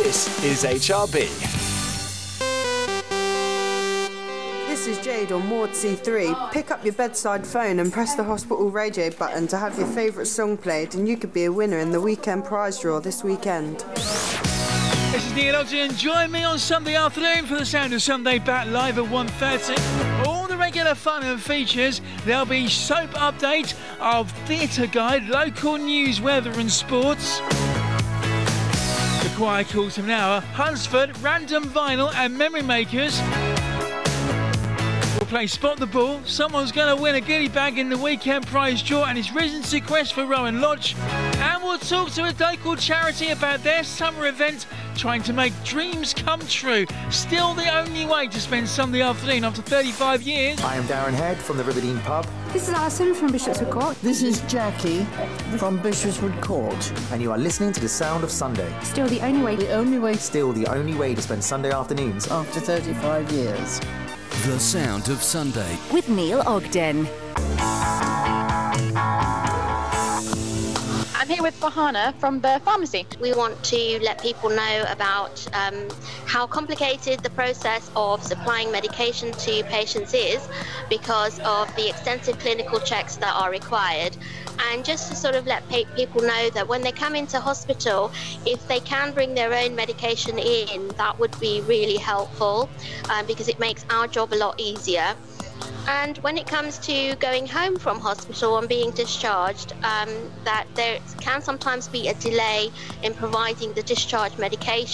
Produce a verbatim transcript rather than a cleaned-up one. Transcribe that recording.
This is H R B. This is Jade on Ward C three. Pick up your bedside phone and press the hospital radio button to have your favourite song played, and you could be a winner in the weekend prize draw this weekend. This is Neil Ogden. Join me on Sunday afternoon for the Sound of Sunday back live at one thirty. All the regular fun and features. There'll be soap update, our theatre guide, local news, weather and sports. The choir calls of an hour, Hunsford, Random Vinyl and Memory Makers. We'll play Spot the Ball. Someone's going to win a goodie bag in the weekend prize draw, and it's Risen to Quest for Rowan Lodge. And we'll talk to a local charity about their summer event, trying to make dreams come true. Still the only way to spend Sunday afternoon after thirty-five years. I am Darren Head from the Riverdene pub. This is Alison from Bishopswood Court. This is Jackie from Bishopswood Court. And you are listening to The Sound of Sunday. Still the only way. The only way. Still the only way to spend Sunday afternoons after thirty-five years. The Sound of Sunday with Neil Ogden. I'm here with Bahana from the pharmacy. We want to let people know about um, how complicated the process of supplying medication to patients is because of the extensive clinical checks that are required. And just to sort of let pe- people know that when they come into hospital, if they can bring their own medication in, that would be really helpful um, because it makes our job a lot easier. And when it comes to going home from hospital and being discharged, um, that there can sometimes be a delay in providing the discharge medication.